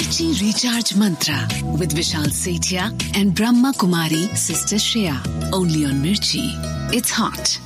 Mirchi Recharge Mantra with Vishal Sethia and Brahma Kumari Sister Shreya. Only on Mirchi. It's hot.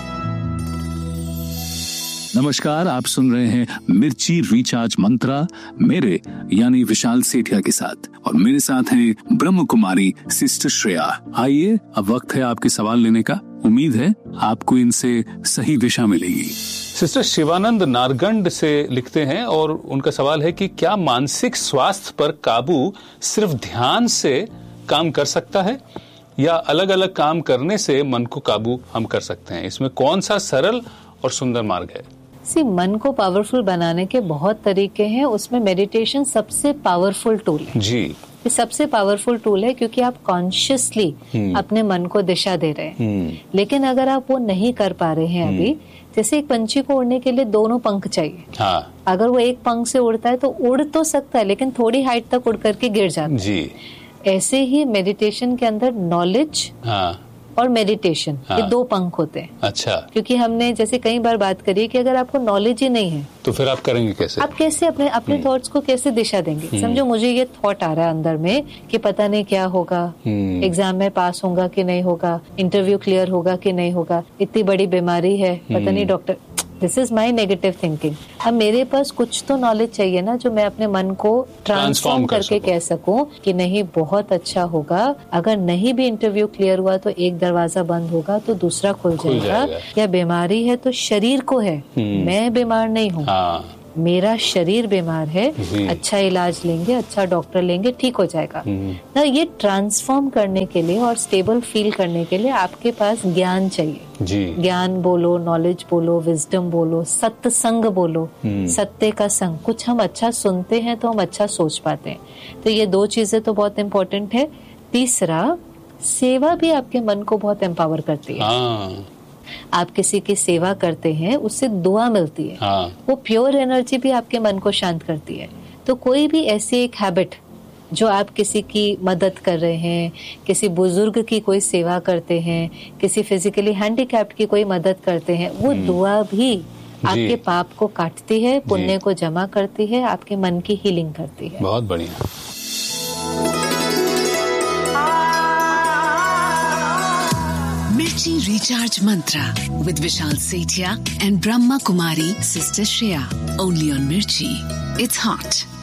नमस्कार, आप सुन रहे हैं मिर्ची recharge मंत्रा मेरे यानी विशाल सेठिया के साथ, और मेरे साथ हैं ब्रह्म कुमारी सिस्टर श्रेया। आइए, अब वक्त है आपके सवाल लेने का। उम्मीद है आपको इनसे सही दिशा मिलेगी। सिस्टर शिवानंद नारगंड से लिखते हैं और उनका सवाल है कि क्या मानसिक स्वास्थ्य पर काबू सिर्फ ध्यान से काम कर सकता है या अलग अलग काम करने से मन को काबू हम कर सकते हैं? इसमें कौन सा सरल और सुंदर मार्ग है? मन को पावरफुल बनाने के बहुत तरीके हैं, उसमें मेडिटेशन सबसे पावरफुल टूल है जी। ये सबसे पावरफुल टूल है क्योंकि आप कॉन्शियसली अपने मन को दिशा दे रहे हैं। लेकिन अगर आप वो नहीं कर पा रहे हैं अभी, जैसे एक पंछी को उड़ने के लिए दोनों पंख चाहिए। हाँ। अगर वो एक पंख से उड़ता है तो उड़ तो सकता है, लेकिन थोड़ी हाइट तक उड़ करके गिर जाता है जी। ऐसे ही मेडिटेशन के अंदर नॉलेज और मेडिटेशन ये दो पंख होते हैं। अच्छा। क्योंकि हमने जैसे कई बार बात करी कि अगर आपको नॉलेज ही नहीं है तो फिर आप करेंगे कैसे? आप कैसे अपने थॉट्स को कैसे दिशा देंगे? समझो मुझे ये थॉट आ रहा है अंदर में कि पता नहीं क्या होगा, एग्जाम में पास होगा कि नहीं होगा, इंटरव्यू क्लियर होगा कि नहीं होगा, इतनी बड़ी बीमारी है, पता नहीं doctor. This is my negative thinking. अब मेरे पास कुछ तो नॉलेज चाहिए ना, जो मैं अपने मन को ट्रांसफॉर्म करके कह सकूं कि नहीं बहुत अच्छा होगा। अगर नहीं भी इंटरव्यू क्लियर हुआ तो एक दरवाजा बंद होगा तो दूसरा खुल जाएगा। या बीमारी है तो शरीर को है, मैं बीमार नहीं हूँ, मेरा शरीर बीमार है, अच्छा इलाज लेंगे, अच्छा डॉक्टर लेंगे, ठीक हो जाएगा ना। ये ट्रांसफॉर्म करने के लिए और स्टेबल फील करने के लिए आपके पास ज्ञान चाहिए जी। ज्ञान बोलो, नॉलेज बोलो, विजडम बोलो, सत्संग बोलो, सत्य का संग। कुछ हम अच्छा सुनते हैं तो हम अच्छा सोच पाते हैं। तो ये दो चीजें तो बहुत इम्पोर्टेंट है। तीसरा, सेवा भी आपके मन को बहुत एम्पावर करती है। आप किसी की सेवा करते हैं, उससे दुआ मिलती है। वो प्योर एनर्जी भी आपके मन को शांत करती है। तो कोई भी ऐसी एक हैबिट जो आप किसी की मदद कर रहे हैं, किसी बुजुर्ग की कोई सेवा करते हैं, किसी फिजिकली हैंडीकैप्ड की कोई मदद करते हैं, वो दुआ भी आपके पाप को काटती है, पुण्य को जमा करती है, आपके मन की हीलिंग करती है। बहुत बढ़िया। Mirchi Recharge Mantra with Vishal Sethia and Brahma Kumari Sister Shreya. Only on Mirchi. It's hot.